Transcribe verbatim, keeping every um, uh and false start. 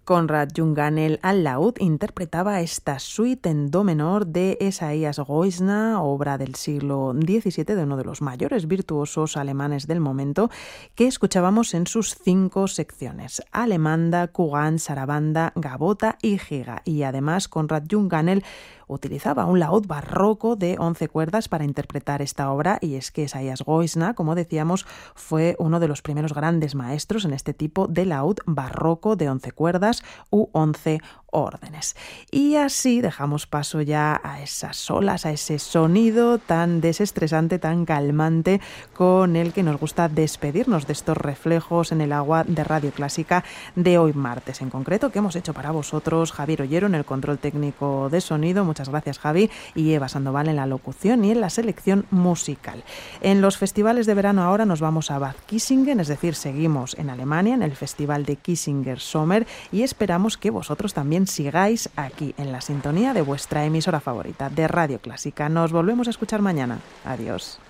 Konrad Junganel al laúd interpretaba esta suite en do menor de Esaias Goisna, obra del siglo diecisiete de uno de los mayores virtuosos alemanes del momento, que escuchábamos en sus cinco secciones: alemanda, Kugan, sarabanda, gabota y giga. Y además Konrad Junganel utilizaba un laúd barroco de once cuerdas para interpretar esta obra, y es que Esaias Goisna, como decíamos, fue uno de los primeros grandes maestros en este tipo de laúd barroco de once cuerdas u once órdenes. Y así dejamos paso ya a esas olas, a ese sonido tan desestresante, tan calmante, con el que nos gusta despedirnos de estos reflejos en el agua de Radio Clásica de hoy martes, en concreto, que hemos hecho para vosotros Javier Ollero en el control técnico de sonido. Muchas gracias, Javi, y Eva Sandoval en la locución y en la selección musical. En los festivales de verano ahora nos vamos a Bad Kissingen, es decir, seguimos en Alemania, en el festival de Kissinger Sommer, y esperamos que vosotros también sigáis aquí en la sintonía de vuestra emisora favorita de Radio Clásica. Nos volvemos a escuchar mañana. Adiós.